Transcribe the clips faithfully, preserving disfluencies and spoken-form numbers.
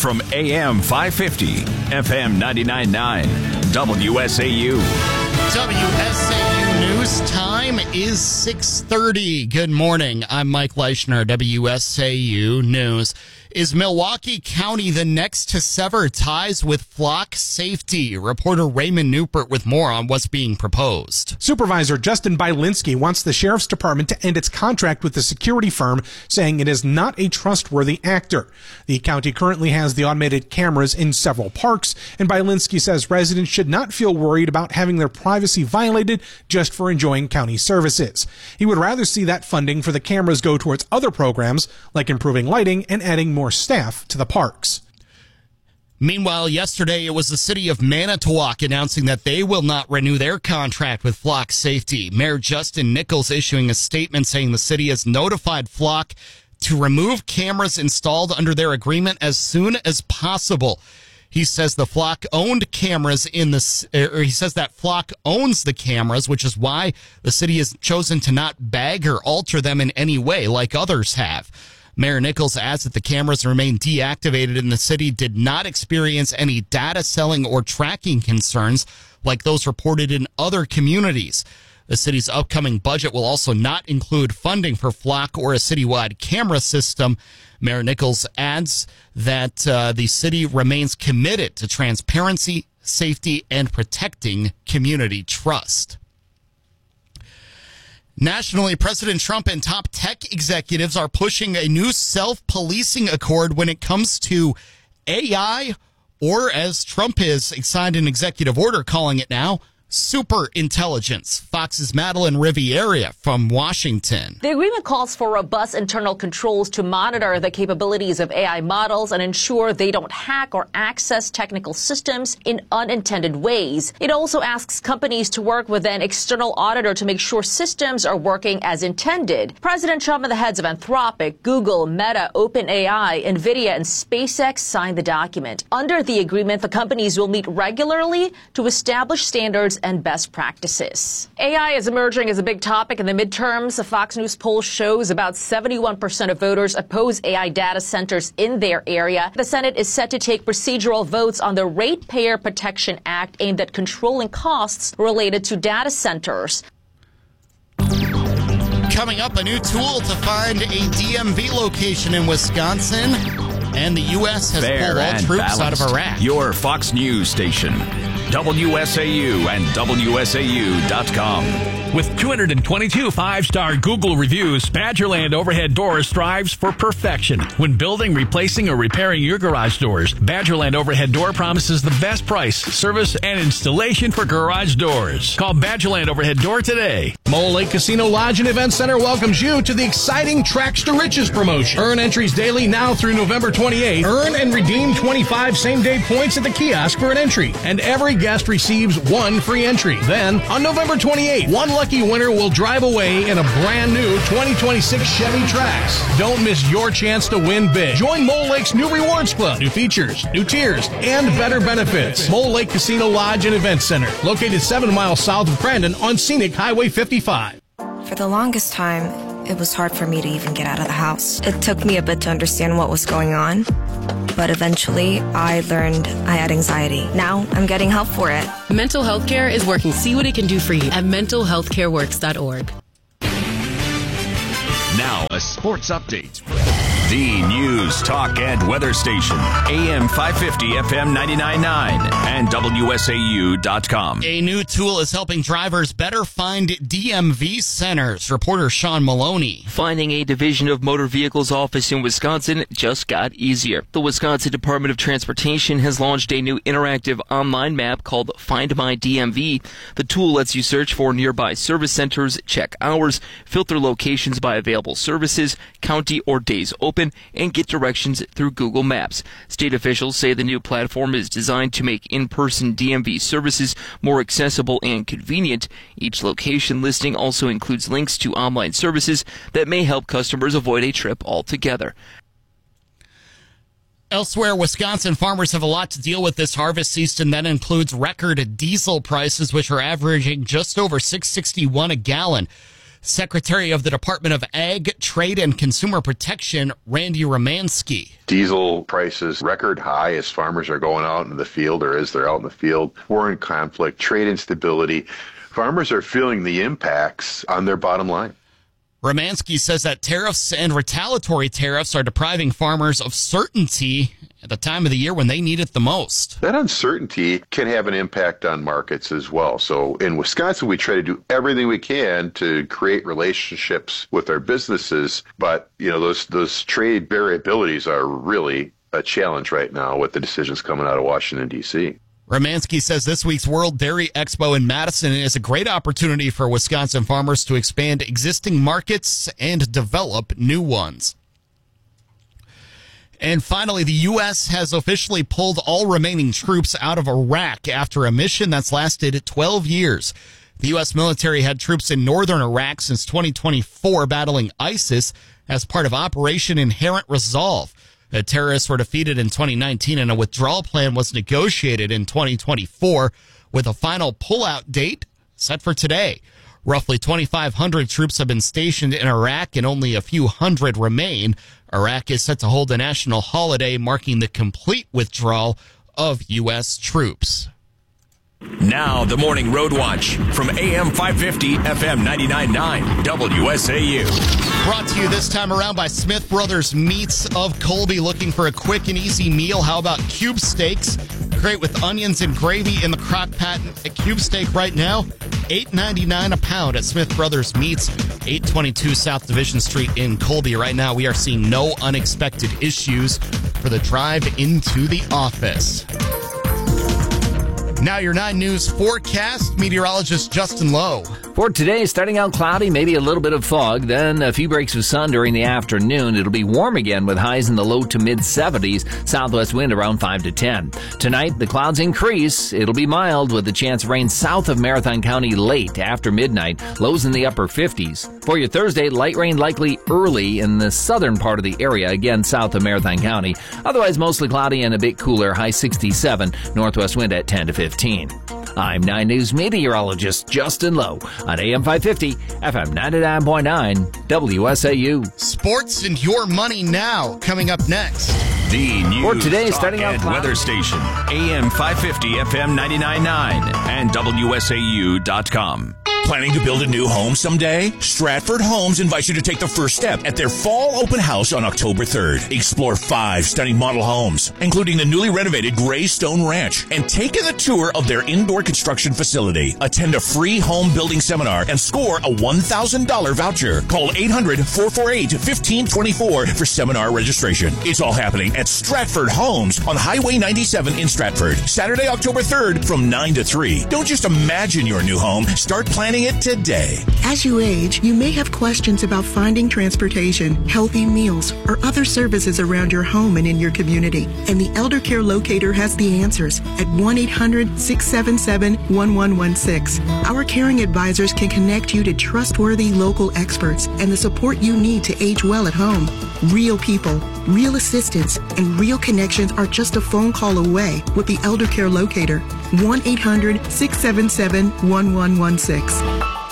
from A M five fifty, F M ninety-nine point nine, W S A U. W S A U News time is six thirty. Good morning. I'm Mike Leischner, W S A U News. Is Milwaukee County the next to sever ties with flock safety? Reporter Raymond Newpert with more on what's being proposed. Supervisor Justin Bielinski wants the Sheriff's Department to end its contract with the security firm, saying it is not a trustworthy actor. The county currently has the automated cameras in several parks, and Bielinski says residents should not feel worried about having their privacy violated just for enjoying county services. He would rather see that funding for the cameras go towards other programs, like improving lighting and adding more staff to the parks. Meanwhile, yesterday it was the city of Manitowoc announcing that they will not renew their contract with Flock Safety. Mayor Justin Nichols issuing a statement saying the city has notified Flock to remove cameras installed under their agreement as soon as possible. He says the Flock owned cameras in the, or he says that Flock owns the cameras, which is why the city has chosen to not bag or alter them in any way like others have. Mayor Nichols adds that the cameras remain deactivated and the city did not experience any data selling or tracking concerns like those reported in other communities. The city's upcoming budget will also not include funding for Flock or a citywide camera system. Mayor Nichols adds that uh, the city remains committed to transparency, safety, and protecting community trust. Nationally, President Trump and top tech executives are pushing a new self-policing accord when it comes to A I, or as Trump has signed an executive order calling it now, super intelligence. Fox's Madeline Riviera from Washington. The agreement calls for robust internal controls to monitor the capabilities of A I models and ensure they don't hack or access technical systems in unintended ways. It also asks companies to work with an external auditor to make sure systems are working as intended. President Trump and the heads of Anthropic, Google, Meta, OpenAI, NVIDIA, and SpaceX signed the document. Under the agreement, the companies will meet regularly to establish standards and best practices. A I is emerging as a big topic in the midterms. A Fox News poll shows about seventy-one percent of voters oppose A I data centers in their area. The Senate is set to take procedural votes on the Ratepayer Protection Act aimed at controlling costs related to data centers. Coming up, a new tool to find a D M V location in Wisconsin. And the U S has Fair pulled all troops balanced. out of Iraq. Your Fox News station, W S A U and W S A U dot com. With two hundred twenty-two five-star Google reviews, Badgerland Overhead Doors strives for perfection. When building, replacing, or repairing your garage doors, Badgerland Overhead Door promises the best price, service, and installation for garage doors. Call Badgerland Overhead Door today. Mole Lake Casino Lodge and Event Center welcomes you to the exciting Tracks to Riches promotion. Earn entries daily now through November twenty-eighth. Earn and redeem twenty-five same-day points at the kiosk for an entry, and every guest receives one free entry. Then, on November twenty-eighth, one lucky winner will drive away in a brand new twenty twenty-six Chevy Trax. Don't miss your chance to win big. Join Mole Lake's new Rewards Club, new features, new tiers, and better benefits. Mole Lake Casino Lodge and Event Center, located seven miles south of Crandon on Scenic Highway fifty-five. For the longest time, it was hard for me to even get out of the house. It took me a bit to understand what was going on, but eventually I learned I had anxiety. Now I'm getting help for it. Mental Health Care is working. See what it can do for you at mental health care works dot org. Now, a sports update. The News, Talk, and Weather Station, A M five fifty, F M ninety-nine point nine, and W S A U dot com. A new tool is helping drivers better find D M V centers. Reporter Sean Maloney. Finding a Division of Motor Vehicles office in Wisconsin just got easier. The Wisconsin Department of Transportation has launched a new interactive online map called Find My D M V. The tool lets you search for nearby service centers, check hours, filter locations by available services, county or days open, and get directions through Google Maps. State officials say the new platform is designed to make in-person D M V services more accessible and convenient. Each location listing also includes links to online services that may help customers avoid a trip altogether. Elsewhere, Wisconsin farmers have a lot to deal with this harvest season. That includes record diesel prices, which are averaging just over six dollars and sixty-one cents a gallon. Secretary of the Department of Ag, Trade, and Consumer Protection, Randy Romanski. Diesel prices record high as farmers are going out in the field, or as they're out in the field. War and conflict, trade instability. Farmers are feeling the impacts on their bottom line. Romanski says that tariffs and retaliatory tariffs are depriving farmers of certainty at the time of the year when they need it the most. That uncertainty can have an impact on markets as well. So in Wisconsin, we try to do everything we can to create relationships with our businesses. But, you know, those those trade variabilities are really a challenge right now with the decisions coming out of Washington, D C Romanski says this week's World Dairy Expo in Madison is a great opportunity for Wisconsin farmers to expand existing markets and develop new ones. And finally, the U S has officially pulled all remaining troops out of Iraq after a mission that's lasted twelve years. The U S military had troops in northern Iraq since twenty twenty-four battling ISIS as part of Operation Inherent Resolve. The terrorists were defeated in twenty nineteen, and a withdrawal plan was negotiated in twenty twenty-four, with a final pullout date set for today. Roughly twenty-five hundred troops have been stationed in Iraq, and only a few hundred remain. Iraq is set to hold a national holiday marking the complete withdrawal of U S troops. Now, the Morning Road Watch from A M five fifty, F M ninety-nine point nine, W S A U. Brought to you this time around by Smith Brothers Meats of Colby. Looking for a quick and easy meal? How about cube steaks? Great with onions and gravy in the crock pot. A cube steak right now, eight ninety-nine a pound at Smith Brothers Meats, eight twenty-two South Division Street in Colby. Right now, we are seeing no unexpected issues for the drive into the office. Now your nine News forecast, meteorologist Justin Lowe. For today, starting out cloudy, maybe a little bit of fog, then a few breaks of sun during the afternoon. It'll be warm again with highs in the low to mid seventies, southwest wind around five to ten. Tonight, the clouds increase. It'll be mild with a chance of rain south of Marathon County late after midnight, lows in the upper fifties. For your Thursday, light rain likely early in the southern part of the area, again south of Marathon County. Otherwise, mostly cloudy and a bit cooler, high sixty-seven, northwest wind at ten to fifteen. I'm nine News meteorologist Justin Lowe on A M five fifty, F M ninety-nine point nine, W S A U. Sports and your money now, coming up next. The News For today, Talk starting out and cloudy. Weather Station, A M five fifty, F M ninety-nine point nine, and W S A U dot com. Planning to build a new home someday? Stratford Homes invites you to take the first step at their fall open house on October third. Explore five stunning model homes, including the newly renovated Greystone Ranch, and take in the tour of their indoor construction facility. Attend a free home building seminar and score a one thousand dollars voucher. Call eight hundred, four four eight, one five two four for seminar registration. It's all happening at Stratford Homes on Highway ninety-seven in Stratford. Saturday, October third from nine to three. Don't just imagine your new home. Start planning it today. As you age, you may have questions about finding transportation, healthy meals, or other services around your home and in your community. And the Elder Care Locator has the answers at one eight hundred, six seven seven, one one one six. Our caring advisors can connect you to trustworthy local experts and the support you need to age well at home. Real people, real assistance, and real connections are just a phone call away with the Elder Care Locator. one eight hundred, six seven seven, one one one six.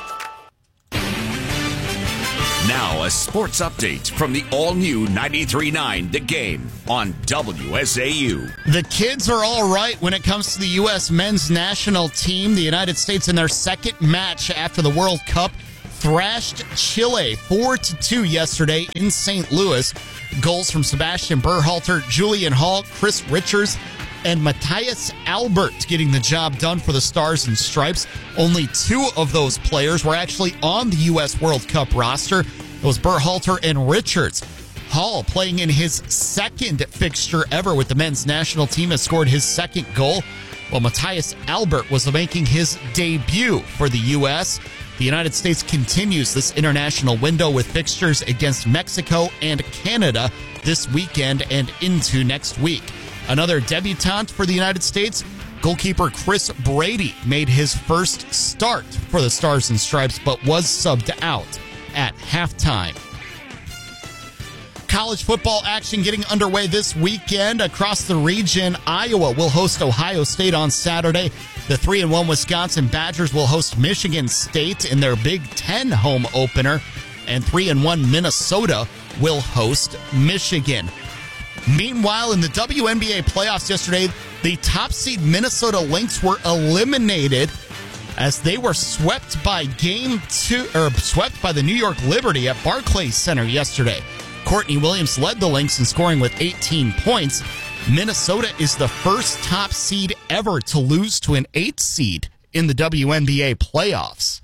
Now a sports update from the all-new ninety-three point nine The Game on W S A U. The kids are all right when it comes to the U S men's national team. The United States in their second match after the World Cup thrashed Chile four to two yesterday in Saint Louis. Goals from Sebastian Berhalter, Julian Hall, Chris Richards, and Matthias Albert getting the job done for the Stars and Stripes. Only two of those players were actually on the U S World Cup roster. It was Berhalter and Richards. Hall, playing in his second fixture ever with the men's national team, has scored his second goal, while Matthias Albert was making his debut for the U S. The United States continues this international window with fixtures against Mexico and Canada this weekend and into next week. Another debutant for the United States, goalkeeper Chris Brady made his first start for the Stars and Stripes, but was subbed out at halftime. College football action getting underway this weekend across the region. Iowa will host Ohio State on Saturday. The three and one Wisconsin Badgers will host Michigan State in their Big Ten home opener, and three and one Minnesota will host Michigan. Meanwhile, in the W N B A playoffs yesterday, the top seed Minnesota Lynx were eliminated as they were swept by game two, or swept by the New York Liberty at Barclays Center yesterday. Courtney Williams led the Lynx in scoring with eighteen points. Minnesota is the first top seed ever to lose to an eighth seed in the W N B A playoffs.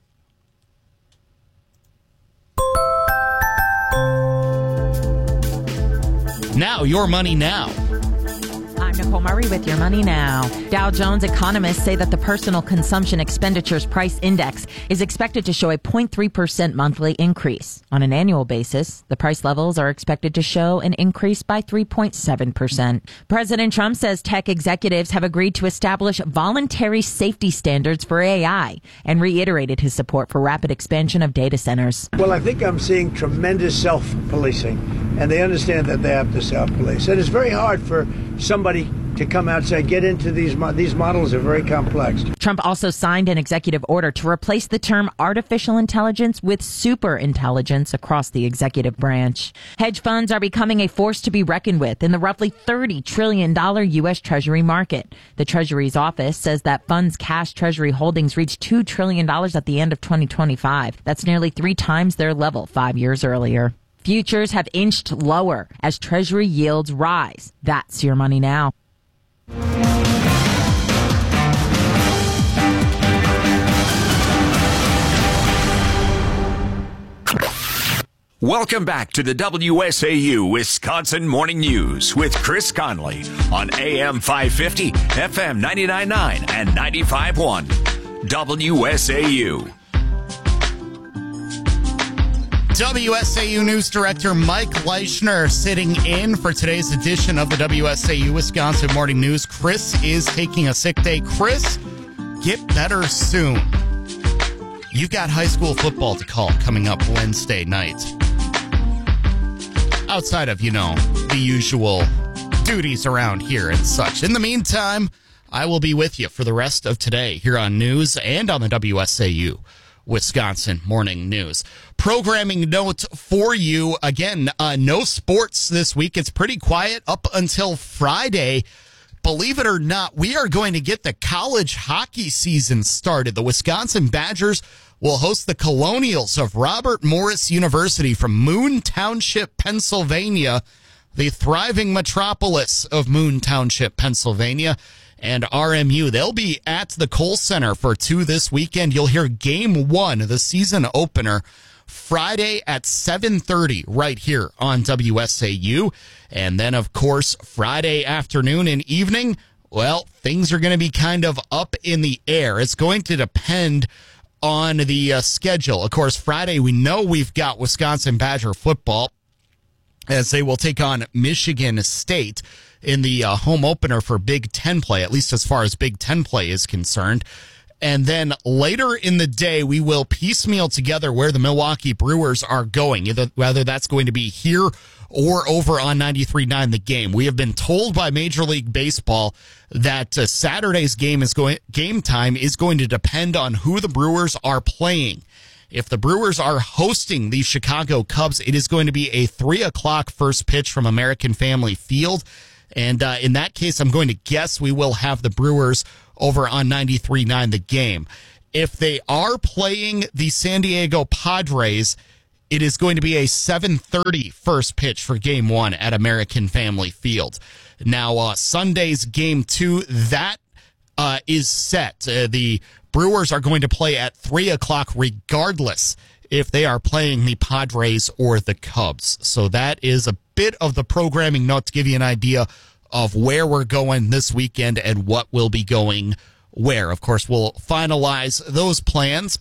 Now, your money now. I'm Nicole Murray with Your Money Now. Dow Jones economists say that the Personal Consumption Expenditures Price Index is expected to show a zero point three percent monthly increase. On an annual basis, the price levels are expected to show an increase by three point seven percent. President Trump says tech executives have agreed to establish voluntary safety standards for A I and reiterated his support for rapid expansion of data centers. Well, I think I'm seeing tremendous self-policing, and they understand that they have to self-police. And it's very hard for somebody to come out and say, get into these mo- these models are very complex. Trump also signed an executive order to replace the term artificial intelligence with super intelligence across the executive branch. Hedge funds are becoming a force to be reckoned with in the roughly thirty trillion dollars U S. Treasury market. The Treasury's office says that funds' cash Treasury holdings reached two trillion dollars at the end of twenty twenty-five. That's nearly three times their level five years earlier. Futures have inched lower as Treasury yields rise. That's Your Money Now. Welcome back to the W S A U Wisconsin Morning News with Chris Conley on A M five fifty, F M ninety-nine point nine, and ninety-five point one. W S A U. W S A U News Director Mike Leischner sitting in for today's edition of the W S A U Wisconsin Morning News. Chris is taking a sick day. Chris, get better soon. You've got high school football to call coming up Wednesday night. Outside of, you know, the usual duties around here and such. In the meantime, I will be with you for the rest of today here on News and on the W S A U Wisconsin Morning News. Programming note for you, again, uh, no sports this week. It's pretty quiet up until Friday. Believe it or not, we are going to get the college hockey season started. The Wisconsin Badgers will host the Colonials of Robert Morris University from Moon Township, Pennsylvania, the thriving metropolis of Moon Township, Pennsylvania, and R M U. They'll be at the Kohl Center for two this weekend. You'll hear game one, the season opener, Friday at seven thirty right here on W S A U. And then, of course, Friday afternoon and evening, well, things are going to be kind of up in the air. It's going to depend on the uh, schedule. Of course, Friday, we know we've got Wisconsin Badger football as they will take on Michigan State in the uh, home opener for Big Ten play, at least as far as Big Ten play is concerned. And then later in the day, we will piecemeal together where the Milwaukee Brewers are going, either whether that's going to be here or over on ninety-three point nine The Game. We have been told by Major League Baseball that uh, Saturday's game is going game time is going to depend on who the Brewers are playing. If the Brewers are hosting the Chicago Cubs, it is going to be a three o'clock first pitch from American Family Field. And uh, in that case, I'm going to guess we will have the Brewers over on ninety-three point nine The Game. If they are playing the San Diego Padres, it is going to be a seven thirty first pitch for game one at American Family Field. Now, uh, Sunday's game two, that uh, is set. Uh, the Brewers are going to play at three o'clock regardless if they are playing the Padres or the Cubs. So that is a bit of the programming note to give you an idea of where we're going this weekend and what will be going where. Of course, we'll finalize those plans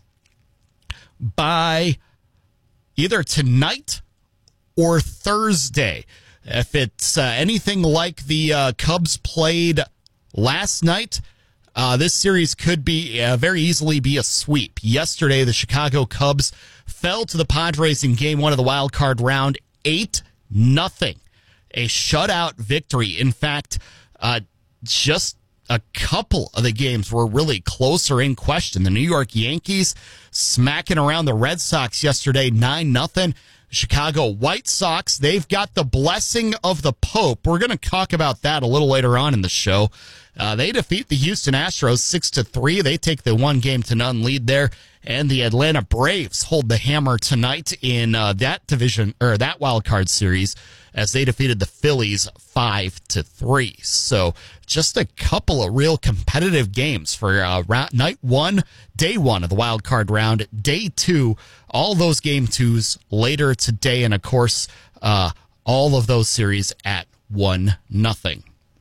by either tonight or Thursday. If it's uh, anything like the uh, Cubs played last night, uh, this series could be uh, very easily be a sweep. Yesterday, the Chicago Cubs fell to the Padres in game one of the wild card round, eight nothing. A shutout victory. In fact, uh, just a couple of the games were really closer in question. The New York Yankees smacking around the Red Sox yesterday, nine nothing. Chicago White Sox, they've got the blessing of the Pope. We're going to talk about that a little later on in the show. Uh, they defeat the Houston Astros six to three. They take the one game to none lead there. And the Atlanta Braves hold the hammer tonight in uh, that division or that wild card series as they defeated the Phillies five to three. So just a couple of real competitive games for uh, round, night one, day one of the wild card round, day two, all those game twos later today. And of course, uh, all of those series at one nothing.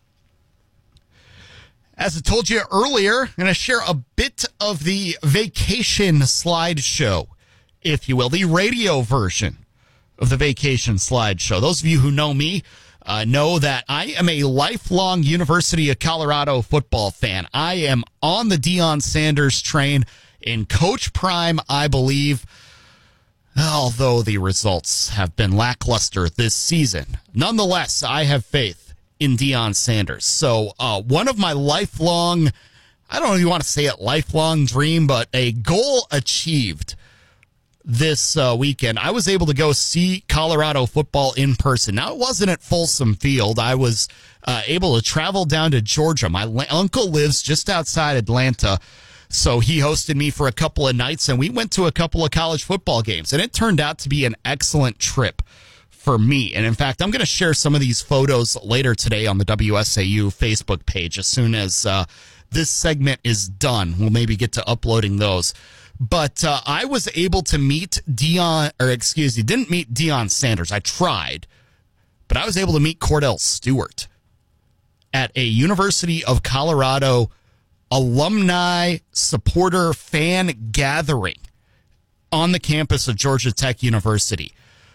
As I told you earlier, I'm going to share a bit of the vacation slideshow, if you will, the radio version of the vacation slideshow. Those of you who know me uh, know that I am a lifelong University of Colorado football fan. I am on the Deion Sanders train in Coach Prime, I believe, although the results have been lackluster this season. Nonetheless, I have faith in Deion Sanders. So uh, one of my lifelong, I don't know if you want to say it lifelong dream, but a goal achieved this uh, weekend. I was able to go see Colorado football in person. Now, it wasn't at Folsom Field. I was uh, able to travel down to Georgia. My la- uncle lives just outside Atlanta, so he hosted me for a couple of nights, and we went to a couple of college football games, and it turned out to be an excellent trip for me. And in fact, I'm going to share some of these photos later today on the W S A U Facebook page as soon as uh, this segment is done. We'll maybe get to uploading those. But uh, I was able to meet Deion, or excuse me, didn't meet Deion Sanders. I tried, but I was able to meet Cordell Stewart at a University of Colorado alumni supporter fan gathering on the campus of Georgia Tech University.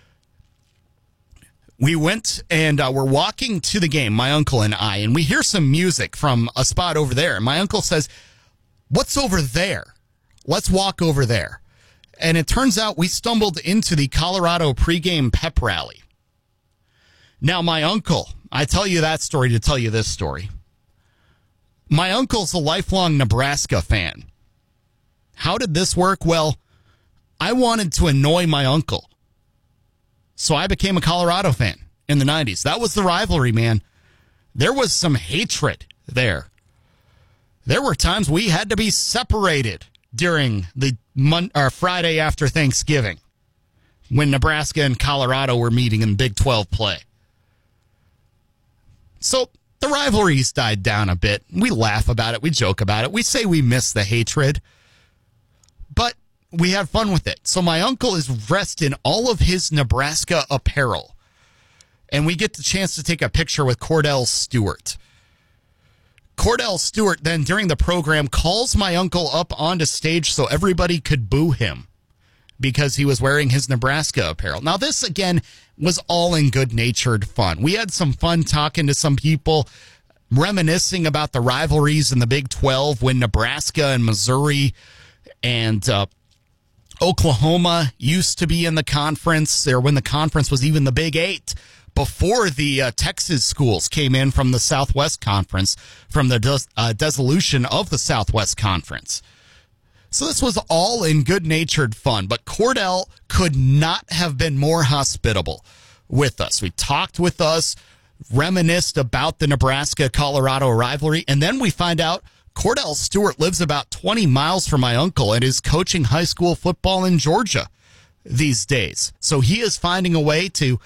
We went and uh, we're walking to the game, my uncle and I, and we hear some music from a spot over there. And my uncle says, "What's over there? Let's walk over there." And it turns out we stumbled into the Colorado pregame pep rally. Now, my uncle, I tell you that story to tell you this story. My uncle's a lifelong Nebraska fan. How did this work? Well, I wanted to annoy my uncle, so I became a Colorado fan in the nineties. That was the rivalry, man. There was some hatred there. There were times we had to be separated during the Mon- or Friday after Thanksgiving when Nebraska and Colorado were meeting in Big twelve play. So the rivalries died down a bit. We laugh about it. We joke about it. We say we miss the hatred. But we had fun with it. So my uncle is dressed in all of his Nebraska apparel. And we get the chance to take a picture with Cordell Stewart. Cordell Stewart then, during the program, calls my uncle up onto stage so everybody could boo him because he was wearing his Nebraska apparel. Now, this, again, was all in good-natured fun. We had some fun talking to some people, reminiscing about the rivalries in the Big twelve when Nebraska and Missouri and uh, Oklahoma used to be in the conference, or when the conference was even the Big Eight, before the uh, Texas schools came in from the Southwest Conference, from the dis- uh, dissolution of the Southwest Conference. So this was all in good-natured fun, but Cordell could not have been more hospitable with us. We talked with us, reminisced about the Nebraska-Colorado rivalry, and then we find out Cordell Stewart lives about twenty miles from my uncle and is coaching high school football in Georgia these days. So he is finding a way to